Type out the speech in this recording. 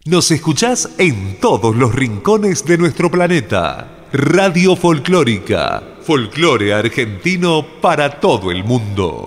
Nos escuchás en todos los rincones de nuestro planeta. Radio Folclórica. Folclore argentino para todo el mundo.